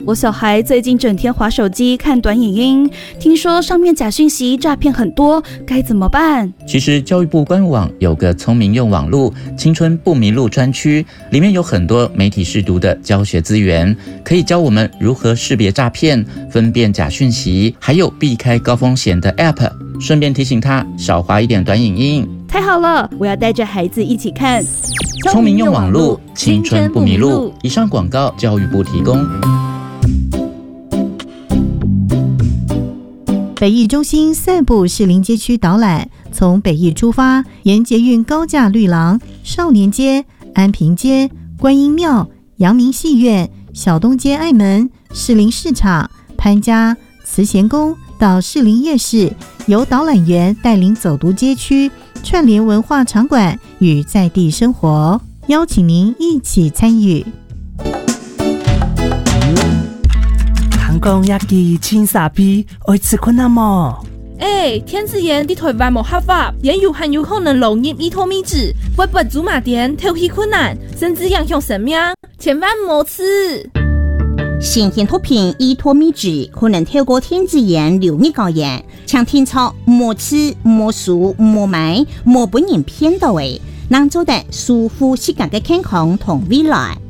我小孩最近整天滑手机看短影音，听说上面假讯息诈骗很多，该怎么办？ 其实教育部官网有个聪明用网路青春不迷路专区，里面有很多媒体识读的教学资源，可以教我们如何识别诈骗、分辨假讯息，还有避开高风险的 App。顺便提醒他少滑一点短影音。 太好了，我要带着孩子一起看。 聪明用网路，青春不迷路。以上广告，教育部提供。 北艺中心散步士林街区导览，从北艺出发，沿捷运高架绿廊、少年街、安平街、观音庙、阳明戏院、小东街爱门、士林市场、潘家、慈贤宫到士林夜市，由导览员带领走读街区，串联文化场馆与在地生活，邀请您一起参与。 韩国一支青沙皮，爱吃困难么？ 天子盐啲台灣冇合法，也有很有可能流入伊托米脂，會不足馬點透氣困難，甚至影響生命，千萬莫吃。 新型毒品伊托米脂可能透過天子鹽流入高原，請聽操莫吃、莫數、莫買、莫本人騙到嘅，能做得舒服適格嘅健康同未來。